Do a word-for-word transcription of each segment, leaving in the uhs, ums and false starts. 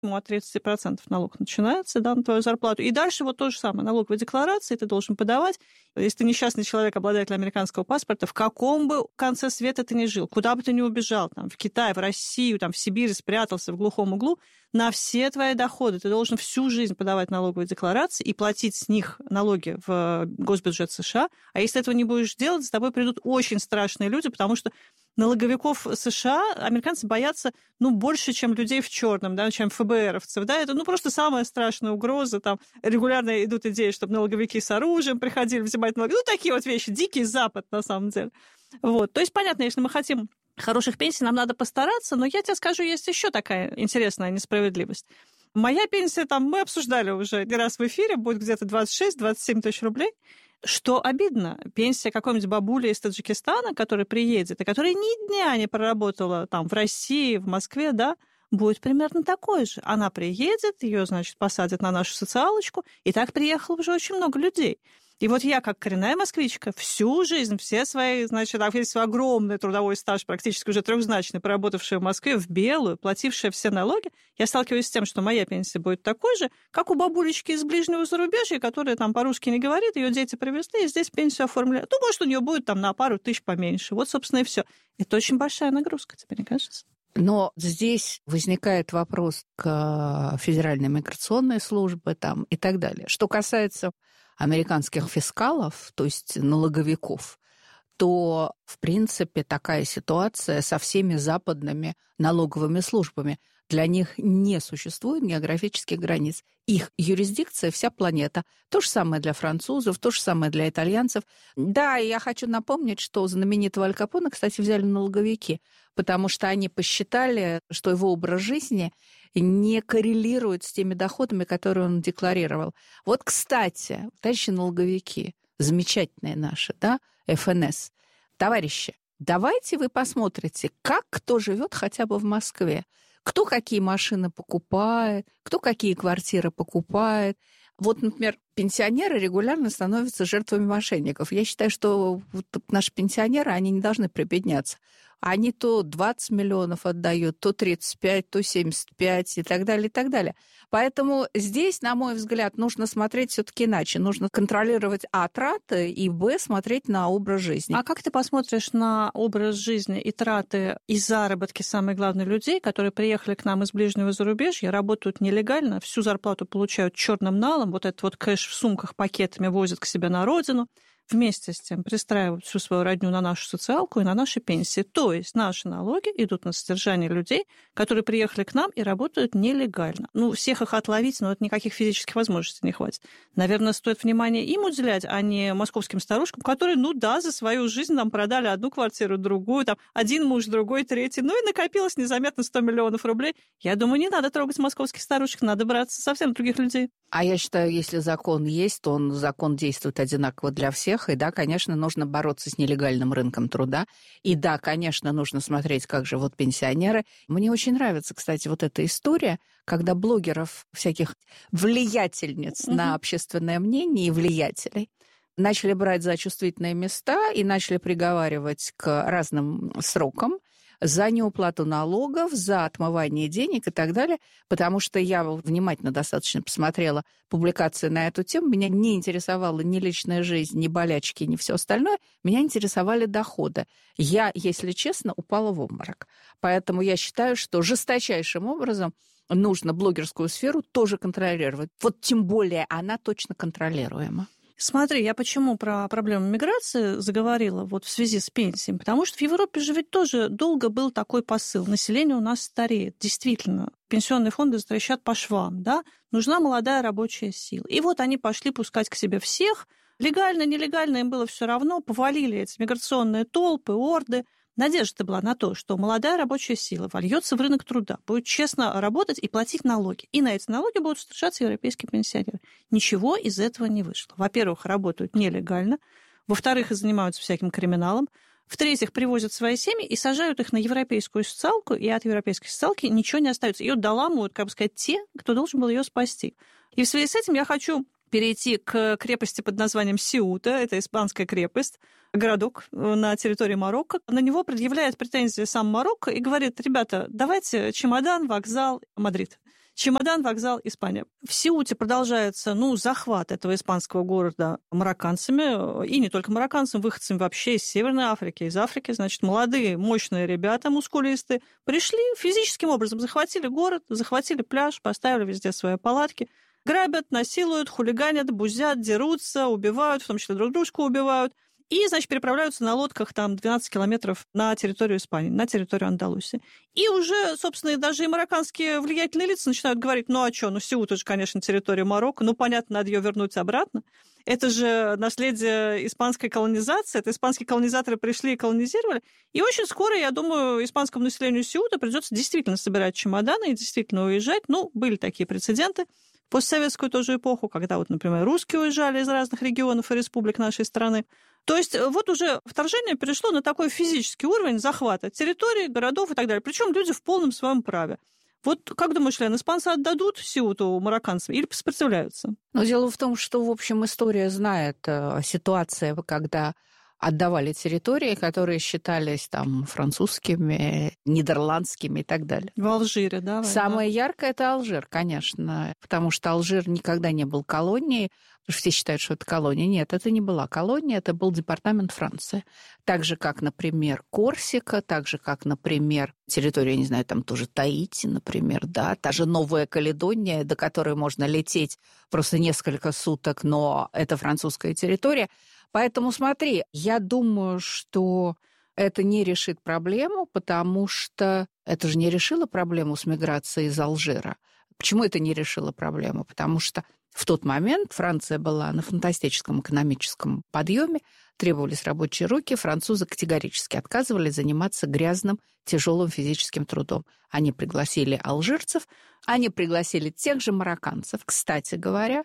ему от тридцать процентов налог начинается, да, на твою зарплату. И дальше вот то же самое. Налоговые декларации ты должен подавать. Если ты несчастный человек, обладатель американского паспорта, в каком бы конце света ты ни жил, куда бы ты ни убежал, там, в Китай, в Россию, там, в Сибирь, спрятался в глухом углу, на все твои доходы ты должен всю жизнь подавать налоговые декларации и платить с них налоги в госбюджет США. А если этого не будешь делать, за тобой придут очень страшные люди, потому что налоговиков США американцы боятся, ну, больше, чем людей в черном, да, чем ФБРовцев, да, это, ну, просто самая страшная угроза, там, регулярно идут идеи, чтобы налоговики с оружием приходили взимать налоги, ну, такие вот вещи, дикий Запад, на самом деле. Вот, то есть, понятно, если мы хотим хороших пенсий, нам надо постараться, но я тебе скажу, есть еще такая интересная несправедливость. Моя пенсия, там, мы обсуждали уже не раз в эфире, будет где-то двадцать шесть - двадцать семь тысяч рублей. Что обидно, пенсия какой-нибудь бабули из Таджикистана, которая приедет, и которая ни дня не проработала там в России, в Москве, да, будет примерно такой же. Она приедет, ее, значит, посадят на нашу социалочку, и так приехало уже очень много людей. И вот я, как коренная москвичка, всю жизнь, все свои, значит, весь свой огромный трудовой стаж, практически уже трехзначный, проработавшая в Москве, в белую, платившая все налоги, я сталкиваюсь с тем, что моя пенсия будет такой же, как у бабулечки из ближнего зарубежья, которая там по-русски не говорит, ее дети привезли, и здесь пенсию оформляют. Ну, может, у нее будет там на пару тысяч поменьше. Вот, собственно, и все. Это очень большая нагрузка, тебе не кажется? Но здесь возникает вопрос к Федеральной миграционной службе там, и так далее. Что касается американских фискалов, то есть налоговиков, то, в принципе, такая ситуация со всеми западными налоговыми службами. Для них не существует географических границ. Их юрисдикция – вся планета. То же самое для французов, то же самое для итальянцев. Да, и я хочу напомнить, что знаменитого Аль Капоне, кстати, взяли налоговики, потому что они посчитали, что его образ жизни не коррелирует с теми доходами, которые он декларировал. Вот, кстати, товарищи налоговики, замечательные наши, да, эф эн эс, товарищи, давайте вы посмотрите, как кто живет хотя бы в Москве. Кто какие машины покупает, кто какие квартиры покупает. Вот, например, пенсионеры регулярно становятся жертвами мошенников. Я считаю, что вот наши пенсионеры, они не должны прибедняться. Они то двадцать миллионов отдают, то тридцать пять, то семьдесят пять и так далее, и так далее. Поэтому здесь, на мой взгляд, нужно смотреть все-таки иначе. Нужно контролировать, а, траты, и, б, смотреть на образ жизни. А как ты посмотришь на образ жизни и траты, и заработки, самое главное, людей, которые приехали к нам из ближнего зарубежья, работают нелегально, всю зарплату получают черным налом, вот этот вот кэш в сумках пакетами возят к себе на родину, вместе с тем пристраивают всю свою родню на нашу социалку и на наши пенсии. То есть наши налоги идут на содержание людей, которые приехали к нам и работают нелегально. Ну, всех их отловить, но это никаких физических возможностей не хватит. Наверное, стоит внимание им уделять, а не московским старушкам, которые, ну да, за свою жизнь нам продали одну квартиру, другую, там, один муж, другой, третий, ну и накопилось незаметно сто миллионов рублей. Я думаю, не надо трогать московских старушек, надо браться совсем других людей. А я считаю, если закон есть, то он, закон действует одинаково для всех. И да, конечно, нужно бороться с нелегальным рынком труда. И да, конечно, нужно смотреть, как живут пенсионеры. Мне очень нравится, кстати, вот эта история, когда блогеров, всяких влиятельниц mm-hmm. на общественное мнение и влиятелей начали брать за чувствительные места и начали приговаривать к разным срокам за неуплату налогов, за отмывание денег и так далее, потому что я внимательно достаточно посмотрела публикации на эту тему, меня не интересовала ни личная жизнь, ни болячки, ни все остальное, меня интересовали доходы. Я, если честно, упала в обморок. Поэтому я считаю, что жесточайшим образом нужно блогерскую сферу тоже контролировать. Вот тем более она точно контролируема. Смотри, я почему про проблему миграции заговорила вот в связи с пенсиями? Потому что в Европе же ведь тоже долго был такой посыл. Население у нас стареет. Действительно, пенсионные фонды трещат по швам, да? Нужна молодая рабочая сила. И вот они пошли пускать к себе всех. Легально, нелегально им было все равно. Повалили эти миграционные толпы, орды. Надежда была на то, что молодая рабочая сила вольется в рынок труда, будет честно работать и платить налоги. И на эти налоги будут содержаться европейские пенсионеры. Ничего из этого не вышло. Во-первых, работают нелегально. Во-вторых, занимаются всяким криминалом. В-третьих, привозят свои семьи и сажают их на европейскую социалку, и от европейской социалки ничего не остается. Ее доламывают, как бы сказать, те, кто должен был ее спасти. И в связи с этим я хочу перейти к крепости под названием Сеута. Это испанская крепость, городок на территории Марокко. На него предъявляет претензии сам Марокко и говорит: ребята, давайте чемодан, вокзал, Мадрид. Чемодан, вокзал, Испания. В Сеуте продолжается, ну, захват этого испанского города марокканцами, и не только марокканцами, выходцами вообще из Северной Африки, из Африки. Значит, молодые, мощные ребята, мускулисты, пришли физическим образом, захватили город, захватили пляж, поставили везде свои палатки, грабят, насилуют, хулиганят, бузят, дерутся, убивают, в том числе друг дружку убивают. И, значит, переправляются на лодках там двенадцать километров на территорию Испании, на территорию Андалусии. И уже, собственно, даже и марокканские влиятельные лица начинают говорить, ну а что, ну Сеут, это же, конечно, территория Марокко, ну, понятно, надо ее вернуть обратно. Это же наследие испанской колонизации, это испанские колонизаторы пришли и колонизировали. И очень скоро, я думаю, испанскому населению Сеута придется действительно собирать чемоданы и действительно уезжать. Ну, были такие прецеденты. В постсоветскую тоже эпоху, когда вот, например, русские уезжали из разных регионов и республик нашей страны. То есть вот уже вторжение перешло на такой физический уровень захвата территорий, городов и так далее. Причем люди в полном своем праве. Вот как думаешь, Лен, испанцы отдадут Сеуту марокканцам или сопротивляются? Но дело в том, что, в общем, история знает э, ситуацию, когда отдавали территории, которые считались там французскими, нидерландскими и так далее. В Алжире, да? Война? Самое яркое – это Алжир, конечно, потому что Алжир никогда не был колонией, потому что все считают, что это колония. Нет, это не была колония, это был департамент Франции. Так же, как, например, Корсика, так же, как, например, территория, я не знаю, там тоже Таити, например, да, та же Новая Каледония, до которой можно лететь просто несколько суток, но это французская территория. Поэтому смотри, я думаю, что это не решит проблему, потому что это же не решило проблему с миграцией из Алжира. Почему это не решило проблему? Потому что в тот момент Франция была на фантастическом экономическом подъеме, требовались рабочие руки, французы категорически отказывались заниматься грязным, тяжелым физическим трудом. Они пригласили алжирцев, они пригласили тех же марокканцев, кстати говоря,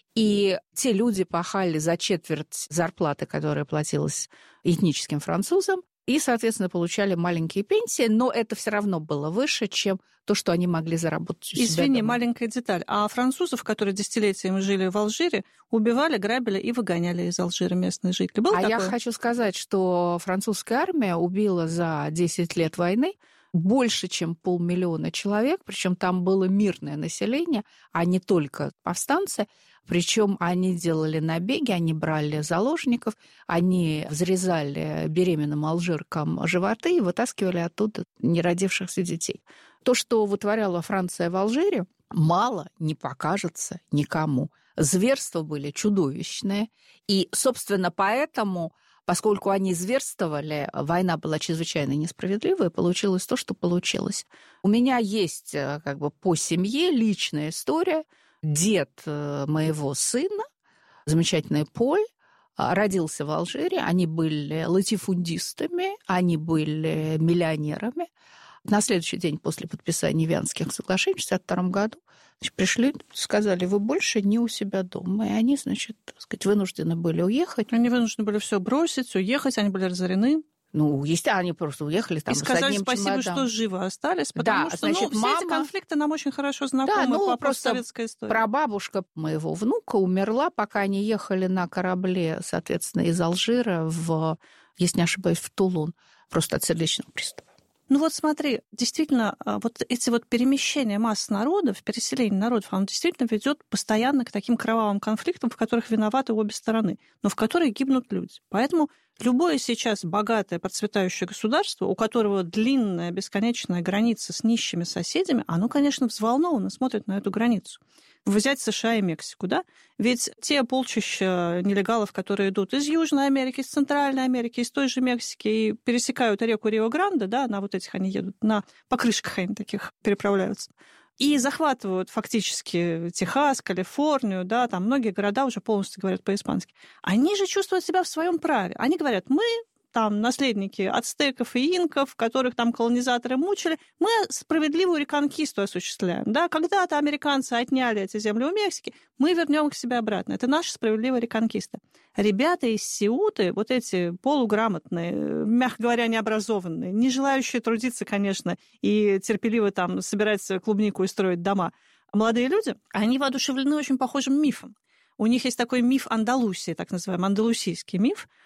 и те люди пахали за четверть зарплаты, которая платилась этническим французам, и, соответственно, получали маленькие пенсии, но это все равно было выше, чем то, что они могли заработать у себя Извини, дома. маленькая деталь. А французов, которые десятилетиями жили в Алжире, убивали, грабили и выгоняли из Алжира местные жители. Было а такое? Я хочу сказать, что французская армия убила за десять лет войны больше, чем полмиллиона человек, причем там было мирное население, а не только повстанцы. Причем они делали набеги, они брали заложников, они взрезали беременным алжиркам животы и вытаскивали оттуда неродившихся детей. То, что вытворяла Франция в Алжире, мало не покажется никому. Зверства были чудовищные. И, собственно, поэтому, поскольку они зверствовали, война была чрезвычайно несправедливая, получилось то, что получилось. У меня есть как бы по семье личная история. Дед моего сына, замечательный Поль, родился в Алжире. Они были латифундистами, они были миллионерами. На следующий день после подписания Вианских соглашений в шестьдесят втором году значит, пришли, сказали, вы больше не у себя дома. И они, значит, так сказать, вынуждены были уехать. Они вынуждены были все бросить, уехать, они были разорены. Ну, естественно, они просто уехали там и сказали с одним спасибо, чемоданом. что живы остались, потому да, что значит, ну, мама... все эти конфликты нам очень хорошо знакомы да, ну, по просто постсоветской истории. Прабабушка моего внука умерла, пока они ехали на корабле, соответственно, из Алжира в, если не ошибаюсь, в Тулун, просто от сердечного приступа. Ну вот смотри, действительно, вот эти вот перемещения масс народов, переселение народов, оно действительно ведет постоянно к таким кровавым конфликтам, в которых виноваты обе стороны, но в которых гибнут люди. Поэтому любое сейчас богатое, процветающее государство, у которого длинная, бесконечная граница с нищими соседями, оно, конечно, взволнованно смотрит на эту границу. Взять США и Мексику, да? Ведь те полчища нелегалов, которые идут из Южной Америки, из Центральной Америки, из той же Мексики и пересекают реку Рио-Гранде, да, на вот этих они едут, на покрышках они таких переправляются, и захватывают фактически Техас, Калифорнию, да, там многие города уже полностью говорят по-испански. Они же чувствуют себя в своем праве. Они говорят, мы там наследники ацтеков и инков, которых там колонизаторы мучили, мы справедливую реконкисту осуществляем. Да? Когда-то американцы отняли эти земли у Мексики, мы вернем их себе обратно. Это наша справедливая реконкиста. Ребята из Сеуты, вот эти полуграмотные, мягко говоря, необразованные, не желающие трудиться, конечно, и терпеливо там собирать клубнику и строить дома, молодые люди, они воодушевлены очень похожим мифом. У них есть такой миф Андалусии, так называемый андалусийский миф,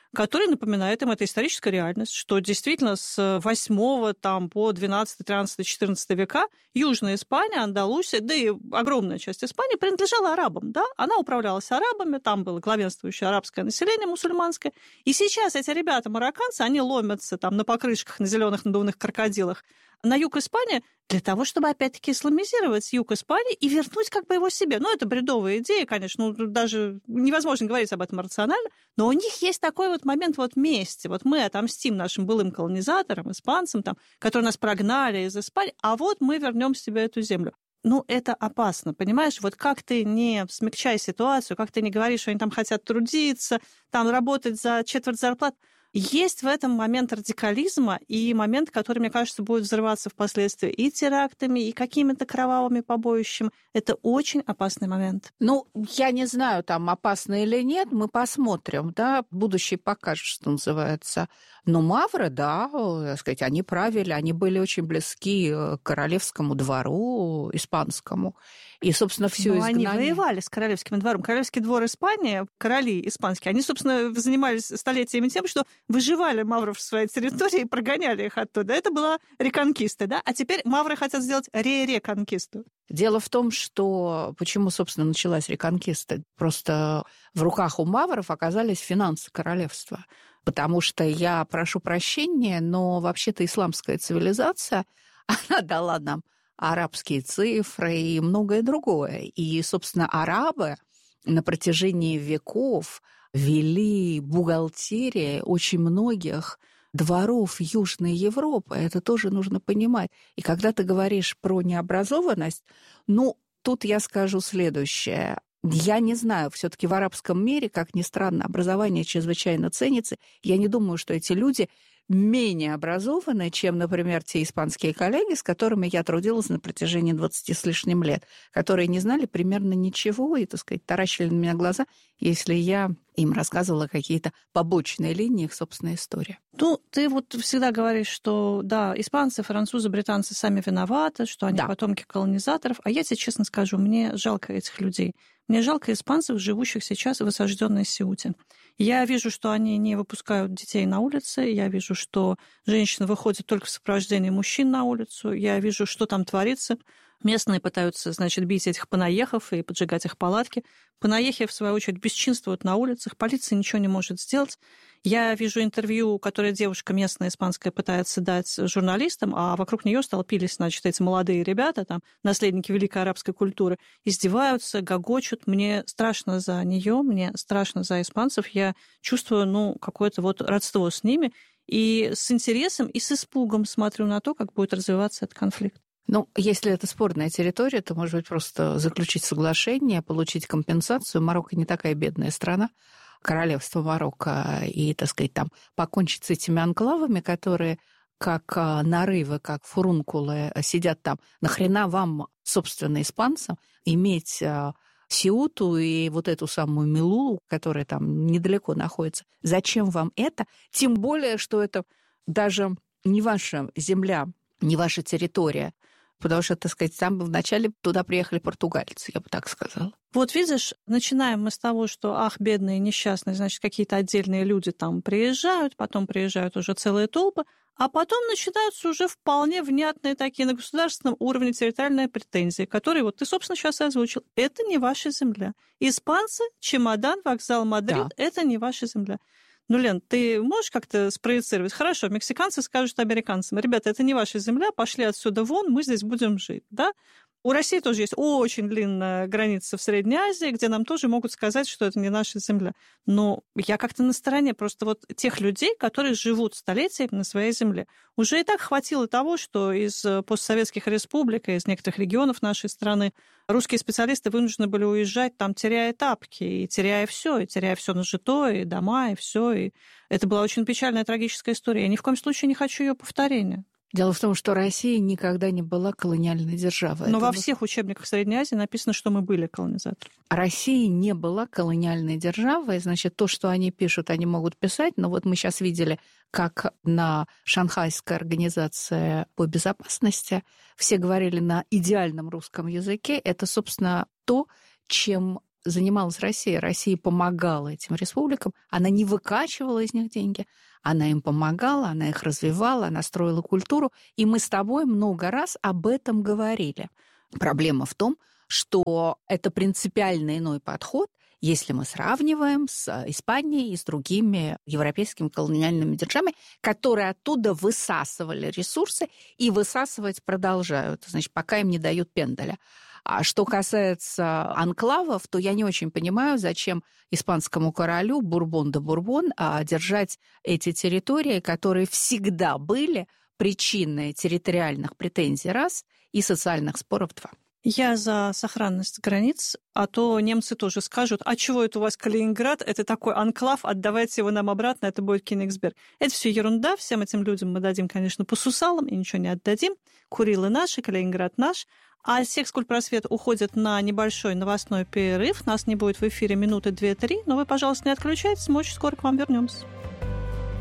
который напоминает им, это историческая реальность, что действительно с восьмого там, по двенадцатый, тринадцатый, четырнадцатый века Южная Испания, Андалусия, да и огромная часть Испании принадлежала арабам. Да? Она управлялась арабами, там было главенствующее арабское население мусульманское. И сейчас эти ребята, марокканцы, они ломятся там на покрышках, на зеленых надувных крокодилах на юг Испании для того, чтобы опять-таки исламизировать юг Испании и вернуть как бы его себе. Ну, это бредовая идея, конечно, ну, даже невозможно говорить об этом рационально, но у них есть такой вот момент вот мести. Вот мы отомстим нашим былым колонизаторам, испанцам, там, которые нас прогнали из Испании, а вот мы вернем себе эту землю. Ну, это опасно, понимаешь? Вот как ты не смягчай ситуацию, как ты не говоришь, что они там хотят трудиться, там работать за четверть зарплат. Есть в этом момент радикализма и момент, который, мне кажется, будет взрываться впоследствии и терактами, и какими-то кровавыми побоищами. Это очень опасный момент. Ну, я не знаю, там опасно или нет, мы посмотрим, да, будущее покажет, что называется. Но мавры, да, так сказать, они правили, они были очень близки к королевскому двору испанскому. И, собственно, все изгнание... Они воевали с королевским двором. Королевский двор Испании, короли испанские, они, собственно, занимались столетиями тем, что выживали мавров в своей территории и прогоняли их оттуда. Это была реконкиста, да? А теперь мавры хотят сделать ре-реконкисту. Дело в том, что почему, собственно, началась реконкиста? Просто в руках у мавров оказались финансы королевства. Потому что, я прошу прощения, но вообще-то исламская цивилизация, она дала нам арабские цифры и многое другое. И, собственно, арабы на протяжении веков вели бухгалтерию очень многих дворов Южной Европы. Это тоже нужно понимать. И когда ты говоришь про необразованность, ну, тут я скажу следующее. Я не знаю, все-таки в арабском мире, как ни странно, образование чрезвычайно ценится. Я не думаю, что эти люди менее образованные, чем, например, те испанские коллеги, с которыми я трудилась на протяжении двадцати с лишним лет, которые не знали примерно ничего и, так сказать, таращили на меня глаза, если я им рассказывала какие-то побочные линии их собственной истории. Ну, ты вот всегда говоришь, что, да, испанцы, французы, британцы сами виноваты, что они да. потомки колонизаторов. А я тебе честно скажу, мне жалко этих людей. Мне жалко испанцев, живущих сейчас в осажденной Сеуте. Я вижу, что они не выпускают детей на улице, я вижу, что женщины выходят только в сопровождении мужчин на улицу, я вижу, что там творится. Местные пытаются, значит, бить этих панаехов и поджигать их палатки. Панаехи, в свою очередь, бесчинствуют на улицах, полиция ничего не может сделать. Я вижу интервью, которое девушка местная испанская пытается дать журналистам, а вокруг нее столпились, значит, эти молодые ребята, там, наследники великой арабской культуры, издеваются, гогочут. Мне страшно за нее, мне страшно за испанцев. Я чувствую, ну, какое-то вот родство с ними. И с интересом, и с испугом смотрю на то, как будет развиваться этот конфликт. Ну, если это спорная территория, то, может быть, просто заключить соглашение, получить компенсацию. Марокко не такая бедная страна, королевство Марокко, и, так сказать, там покончить с этими анклавами, которые как нарывы, как фурункулы сидят там. Нахрена вам, собственно, испанцам, иметь Сеуту и вот эту самую Мелулу, которая там недалеко находится? Зачем вам это? Тем более, что это даже не ваша земля, не ваша территория. Потому что, так сказать, там вначале туда приехали португальцы, я бы так сказала. Вот видишь, начинаем мы с того, что, ах, бедные, несчастные, значит, какие-то отдельные люди там приезжают, потом приезжают уже целые толпы, а потом начинаются уже вполне внятные такие на государственном уровне территориальные претензии, которые вот ты, собственно, сейчас и озвучил. Это не ваша земля. Испанцы, чемодан, вокзал Мадрид, да. Это не ваша земля. Ну, Лен, ты можешь как-то спроецировать? Хорошо, мексиканцы скажут американцам: ребята, это не ваша земля, пошли отсюда вон, мы здесь будем жить, да? У России тоже есть очень длинная граница в Средней Азии, где нам тоже могут сказать, что это не наша земля. Но я как-то на стороне просто вот тех людей, которые живут столетиями на своей земле. Уже и так хватило того, что из постсоветских республик, из некоторых регионов нашей страны русские специалисты вынуждены были уезжать, там, теряя тапки, и теряя все, и теряя все нажитое, и дома, и все. И это была очень печальная, трагическая история. Я ни в коем случае не хочу ее повторения. Дело в том, что Россия никогда не была колониальной державой. Но Это во был... всех учебниках Средней Азии написано, что мы были колонизаторами. Россия не была колониальной державой, значит, то, что они пишут, они могут писать, но вот мы сейчас видели, как на Шанхайской организации по безопасности все говорили на идеальном русском языке. Это, собственно, то, чем занималась Россия? Россия помогала этим республикам, она не выкачивала из них деньги, она им помогала, она их развивала, она строила культуру, и мы с тобой много раз об этом говорили. Проблема в том, что это принципиально иной подход, если мы сравниваем с Испанией и с другими европейскими колониальными державами, которые оттуда высасывали ресурсы и высасывать продолжают, значит, пока им не дают пендаля. А что касается анклавов, то я не очень понимаю, зачем испанскому королю Бурбон де Бурбон держать эти территории, которые всегда были причиной территориальных претензий раз и социальных споров два. Я за сохранность границ, а то немцы тоже скажут, а чего это у вас Калининград, это такой анклав, отдавайте его нам обратно, это будет Кёнигсберг. Это все ерунда, всем этим людям мы дадим, конечно, по сусалам и ничего не отдадим. Курилы наши, Калининград наш. А Сельскультпросвет уходит на небольшой новостной перерыв. Нас не будет в эфире минуты две-три, но вы, пожалуйста, не отключайтесь, мы очень скоро к вам вернемся.